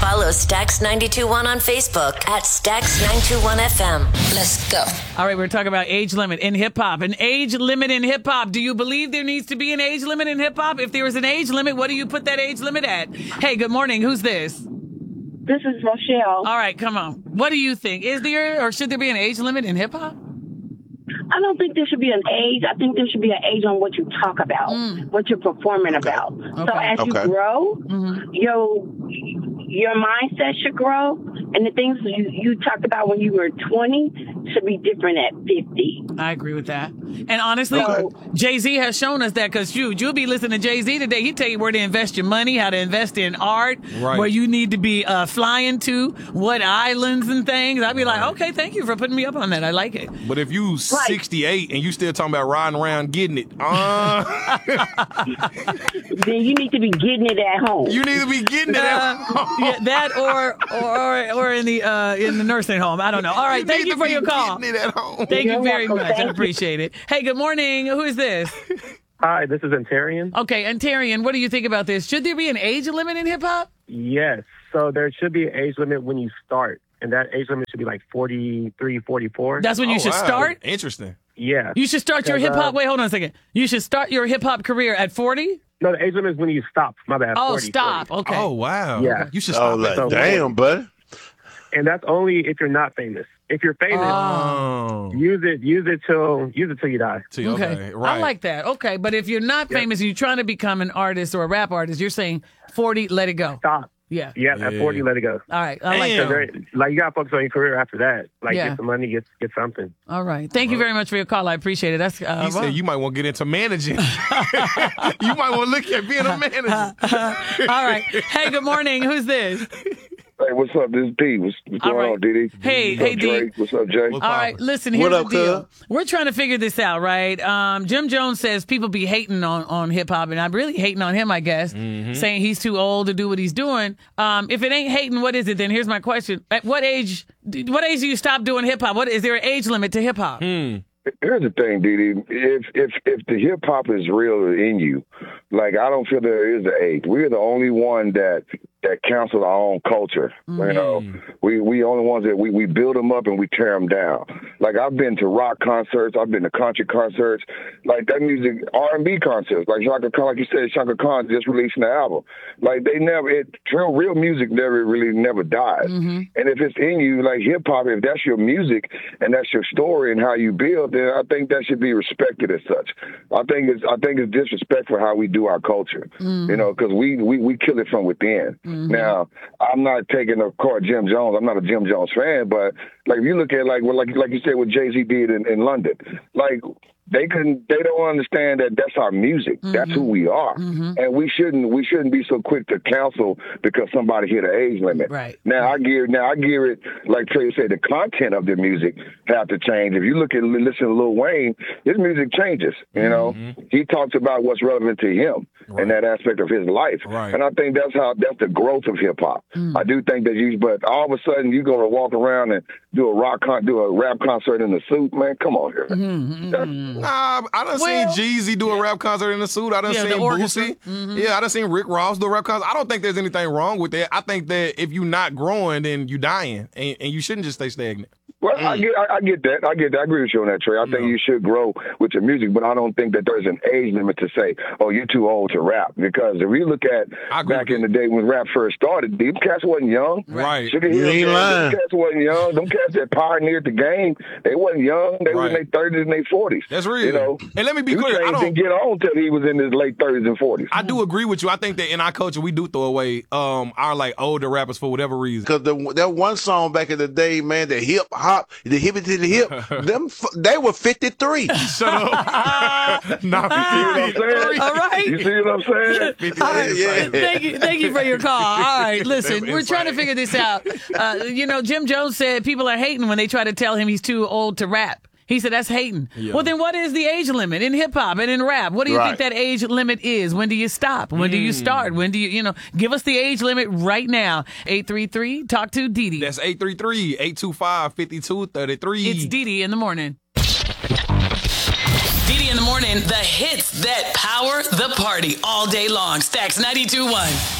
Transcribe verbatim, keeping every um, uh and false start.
Follow Stax ninety-two point one on Facebook at Stax nine two one F M. Let's go. All right, we're talking about age limit in hip-hop. An age limit in hip-hop. Do you believe there needs to be an age limit in hip-hop? If there is an age limit, what do you put that age limit at? Hey, good morning. Who's this? This is Rochelle. All right, come on. What do you think? Is there or should there be an age limit in hip-hop? I don't think there should be an age. I think there should be an age on what you talk about, mm. what you're performing okay. about. Okay. So as okay. you grow, mm-hmm. your your mindset should grow, and the things you, you talked about when you were twenty should be different at fifty. I agree with that. And honestly, so, Jay-Z has shown us that because you, you'll be listening to Jay-Z today. He'll tell you where to invest your money, how to invest in art, right. where you need to be uh, flying to, what islands and things. I'd be like, okay, thank you for putting me up on that. I like it. But if you right. sixty-eight and you still talking about riding around getting it, uh, then you need to be getting it at home. you need to be getting it at home. Yeah, that or or or in the uh, in the nursing home. I don't know. All right, You thank need you to for be your call. getting it at home. Thank You're you very welcome. much. I Thank you. appreciate it. Hey, good morning. Who is this? Hi, this is Antarian. Okay, Antarian, what do you think about this? Should there be an age limit in hip hop? Yes. So there should be an age limit when you start, and that age limit should be like forty-three, forty-four. That's when you Oh, should wow. start. Interesting. Yeah. You should start your hip Because, hop. uh, Wait, hold on a second. You should start your hip hop career at forty. No, the age limit is when you stop. My bad. Oh, forty, stop. forty. Okay. Oh, wow. Yeah. You should Oh, stop like, that. damn, buddy. And that's only if you're not famous. If you're famous, Oh. use it. Use it till use it till you die. See, Okay. okay. Right. I like that. Okay, but if you're not famous and you're trying to become an artist or a rap artist, you're saying forty, let it go. Stop. Yeah. Yeah. Yeah. At forty, let it go. All right. I like Damn. So that. there- like you got to focus on your career after that. Like Yeah. get some money, get get something. All right. Thank you very much for your call. I appreciate it. That's uh, He wow. said you might want to get into managing. You might want to look at being a manager. All right. Hey, good morning. Who's this? Hey, what's up? This is D. What's, what's All going right. on, Diddy? Hey, what's hey, up, D. Drake? What's up, Jay? What's All up? right, listen, here's What up, the deal. cuz? We're trying to figure this out, right? Um, Jim Jones says people be hating on, on hip-hop, and I'm really hating on him, I guess, Mm-hmm. saying he's too old to do what he's doing. Um, if it ain't hating, what is it then? Here's my question. At what age What age do you stop doing hip-hop? What is there an age limit to hip-hop? Hmm. Here's the thing, Didi. If if if the hip hop is real in you, like I don't feel there is an age. We're the only one that that counsel our own culture. You know, we we only ones that we we build them up and we tear them down. Like I've been to rock concerts, I've been to country concerts, like that music R and B concerts. Like Shaka Khan, like you said, Shaka Khan just releasing the album. Like they never, it real real music never really never dies. And if it's in you, like hip hop, if that's your music and that's your story and how you build, then I think that should be respected as such. I think it's I think it's disrespectful how we do our culture, you know, because we, we we kill it from within. Now, I'm not taking a court Jim Jones. I'm not a Jim Jones fan, but like if you look at like what like like you said what Jay-Z did in, in London, like. They couldn't. They don't understand that that's our music. Mm-hmm. That's who we are, mm-hmm. and we shouldn't. We shouldn't be so quick to counsel because somebody hit an age limit. Right. Now I gear. Now I gear it like Trey said. The content of the music have to change. If you look at listen to Lil Wayne, his music changes. You know, mm-hmm. he talks about what's relevant to him right. in that aspect of his life, right. and I think that's how that's the growth of hip hop. Mm. I do think that you. But all of a sudden, you go to walk around and do a rock con- do a rap concert in a suit, man. Come on here. Mm-hmm. Nah, I done Well, seen Jeezy do a rap concert in a suit. I done Yeah, the seen orchestra. Boosie. Mhm. Yeah, I done seen Rick Ross do a rap concert. I don't think there's anything wrong with that. I think that if you're not growing, then you're dying, and, and you shouldn't just stay stagnant. Well, I get, I, I get that. I get that. I agree with you on that, Trey. I think Yeah. you should grow with your music, but I don't think that there's an age limit to say, "Oh, you're too old to rap." Because if you look at I agree back with in the day when rap first started, them cats wasn't young. Right. Sugar You Hill ain't Gang, lying. them cats wasn't young. Them cats that pioneered the game, they wasn't young. They was in Right. their thirties and their forties. That's real. You know, And let me be you clear, I didn't don't. get on till he was in his late thirties and forties. I do agree with you. I think that in our culture, we do throw away um our like older rappers for whatever reason. Because the, that one song back in the day, man, the hip hop, the hippie to the hip, them f- they were fifty-three. Shut up. Nah, saying? All right. You see what I'm saying? All right. Yeah. Thank you, thank you for your call. All right, listen, Them we're trying to insane. figure this out. Uh, you know, Jim Jones said people are hating when they try to tell him he's too old to rap. He said that's hating. Yeah. Well, then what is the age limit in hip hop and in rap? What do you Right. think that age limit is? When do you stop? When do you start? When do you, you know, give us the age limit right now. eight three three, talk to Didi. That's eight three three, eight two five, five two three three. It's Didi in the morning. Didi in the morning, the hits that power the party all day long. Stax ninety-two point one.